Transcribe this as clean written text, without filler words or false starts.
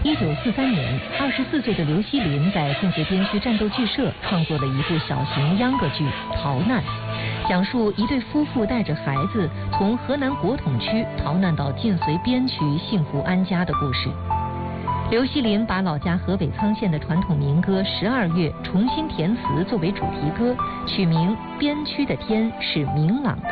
1943年，24岁的刘锡林在晋绥边区战斗剧社创作了一部小型秧歌剧《逃难》，讲述一对夫妇带着孩子从河南国统区逃难到晋绥边区幸福安家的故事。刘锡林把老家河北沧县的传统民歌《12月》重新填词作为主题歌，取名《边区的天是明朗的》。